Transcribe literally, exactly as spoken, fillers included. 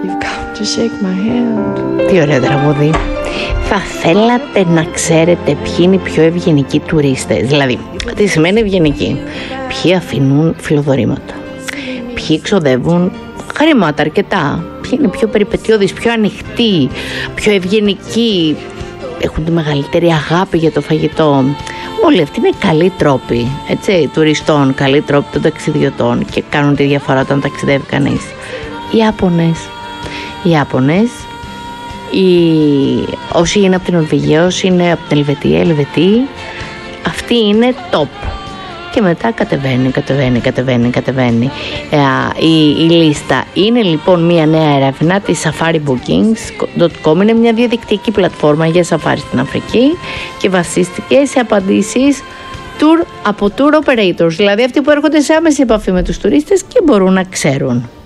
You've come to shake my hand. Τι ωραίο τραγούδι. Θα θέλατε να ξέρετε ποιοι είναι οι πιο ευγενικοί τουρίστες? Δηλαδή, τι σημαίνει ευγενικοί? Ποιοι αφήνουν φιλοδορήματα, ποιοι ξοδεύουν χρήματα αρκετά, ποιοι είναι πιο περιπετειώδεις, πιο ανοιχτοί, πιο ευγενικοί, έχουν τη μεγαλύτερη αγάπη για το φαγητό. Όλοι αυτοί είναι καλοί τρόποι, έτσι, τουριστών, καλοί τρόποι των ταξιδιωτών και κάνουν τη διαφορά όταν ταξιδεύει κανείς. Οι Ιάπωνες. Οι Ιάπωνες, οι... όσοι είναι από την Νορβηγία, όσοι είναι από την Ελβετία, Ελβετοί, αυτοί είναι top. Και μετά κατεβαίνει, κατεβαίνει, κατεβαίνει, κατεβαίνει ε, η, η λίστα. Είναι λοιπόν μια νέα έρευνα της safari bookings τελεία com. Είναι μια διαδικτυακή πλατφόρμα για σαφάρι στην Αφρική και βασίστηκε σε απαντήσεις tour, από tour operators, δηλαδή αυτοί που έρχονται σε άμεση επαφή με τους τουρίστες και μπορούν να ξέρουν.